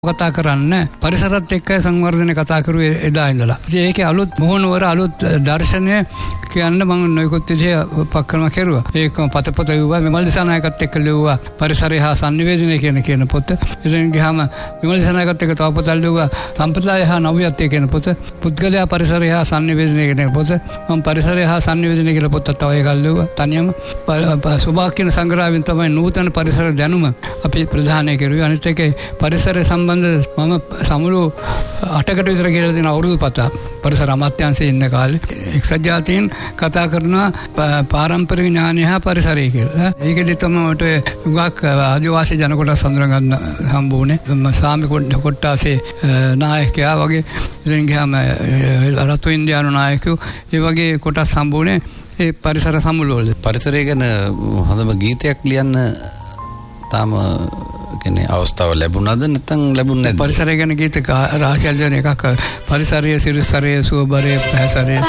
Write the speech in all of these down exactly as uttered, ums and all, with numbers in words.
කතා කරන්නේ පරිසරත් එක්ක සංවර්ධනය කතා කරුවේ එදා ඉඳලා. ඉතින් ඒකේ අලුත් මොහොනවර අලුත් දර්ශනය කියන්න මම නොයෙකුත් විදිහේ උපක්‍රම කෙරුවා. ඒකම පතපත ලිව්වා, විමල් දිසානායකත් එක්ක ලිව්වා පරිසරය හා sannivedanaය කියන කියන පොත. ඉතින් ගියාම විමල් දිසානායකත් එක්ක තව පොතක් ලිව්වා සම්ප්‍රදාය හා නව්‍යත්වය කියන පොත. පුද්ගලයා පරිසරය හා sannivedanaය කියන පොත. මම පරිසරය හා sannivedanaය කියලා පොතක් තව එකක් ලිව්වා. තනියම සුභාක් කියන සංග්‍රහයෙන් තමයි නූතන පරිසර දැනුම අපි ප්‍රධානය කරුවේ. අනිත් එකේ පරිසරය සම්බන්ධ මම සමුළු අටකට විතර කියලා දෙන අවුරුදු පතා පරිසර අමාත්‍යාංශයේ ඉන්න කාලේ එක්සත් ජාතීන් කතා කරන පාරම්පරික ඥානය හා පරිසරය කියලා. ඒකෙදි තමයි මට උගක් ආදිවාසී ජන කොටස් හඳුනගන්න හම්බ වුණේ. සාමි කොට්ටාසේ නායකයා වගේ ඉතින් ගියාම රතු ඉන්දියානු නායකයෝ ඒ වගේ කොටස් හම්බ වුණේ ඒ පරිසර සමුළු වල. පරිසරය ගැන හොඳම ගීතයක් ලියන්න තාම කියන්නේ අවස්ථාව ලැබුණාද නැත්නම් ලැබුණේ නැද්ද? පරිසරය ගැන ගීත රාශියක් දෙන එකක් පරිසරයේ සිරිසරයේ සුවබරයේ පැහැසරයේ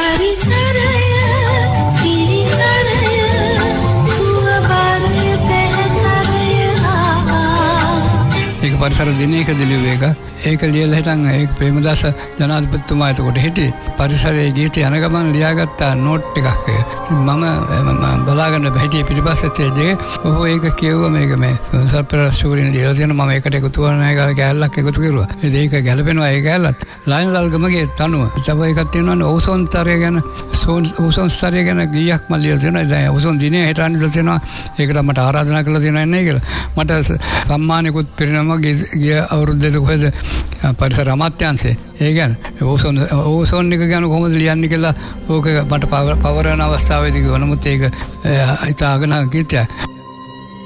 ඒක පරිසර දිනයක දිලිව එක ඒක ලියලා හිටන් ඒක ප්‍රේමදාස ජනාධිපතිතුමා එතකොට හිටියේ පරිසරයේ ගීත යන ගමන් ලියාගත්ත නෝට් එකක් ඒක. මම බලාගෙන හිටියේ පිටිපස්සේ තේජේ ඔහු ඒක කියුවා මේක මේ සර්පරස් ශූරින් ලියලා තියෙන මම ඒකට එකතු කරනවා ගාලා කැලලක් එකතු කරුවා. ඒක ගැලපෙනවා ඒ කැලලත්. ලයිනල් ගමගේ තනුව. තව එකක් තියෙනවානේ ඕසෝන් ස්තරය ගැන ඕසෝන් ස්තරය ගැන ගීයක් මම ලියලා තියෙනවා. දැන් ඕසෝන් දිනේ හිටන් ඉඳලා තියෙනවා. ඒකට මට ආරාධනා කරලා තියෙනවා එන්නේ කියලා. මට සම්මානිකුත් පිරිනම ගිය අවුරුද්දේ කොහෙද පරිසර අමාත්‍යාංශයේ ඒ කියන්නේ ඕසෝන් ඕසෝන් එක ගැන කොහොමද ලියන්නේ කියලා ඕක මට පවරන අවස්ථාවේදී කිව්වා. නමුත් ඒක හිතාගෙන ගිහින්